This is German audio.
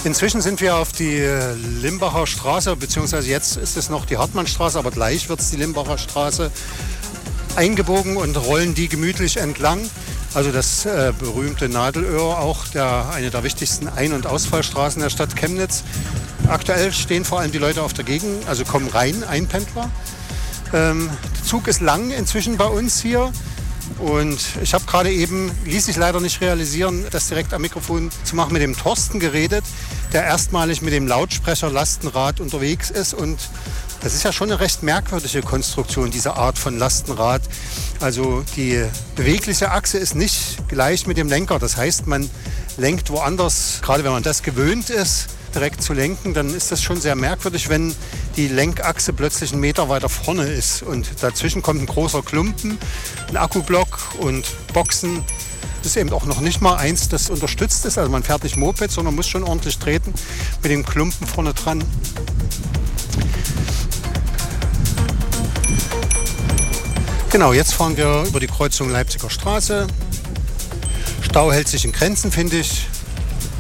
Inzwischen sind wir auf die Limbacher Straße, beziehungsweise jetzt ist es noch die Hartmannstraße, aber gleich wird es die Limbacher Straße eingebogen und rollen die gemütlich entlang. Also das berühmte Nadelöhr, auch eine der wichtigsten Ein- und Ausfallstraßen der Stadt Chemnitz. Aktuell stehen vor allem die Leute auf der Gegend, also kommen rein, Einpendler. Der Zug ist lang inzwischen bei uns hier. Und ich habe gerade eben, ließ sich leider nicht realisieren, das direkt am Mikrofon zu machen, mit dem Thorsten geredet, der erstmalig mit dem Lautsprecher Lastenrad unterwegs ist. Und das ist ja schon eine recht merkwürdige Konstruktion, diese Art von Lastenrad. Also die bewegliche Achse ist nicht gleich mit dem Lenker. Das heißt, man lenkt woanders, gerade wenn man das gewöhnt ist, direkt zu lenken, dann ist das schon sehr merkwürdig, wenn die Lenkachse plötzlich einen Meter weiter vorne ist und dazwischen kommt ein großer Klumpen, ein Akkublock und Boxen. Das ist eben auch noch nicht mal eins, das unterstützt ist. Also man fährt nicht Moped, sondern muss schon ordentlich treten mit dem Klumpen vorne dran. Genau, jetzt fahren wir über die Kreuzung Leipziger Straße. Stau hält sich in Grenzen, finde ich.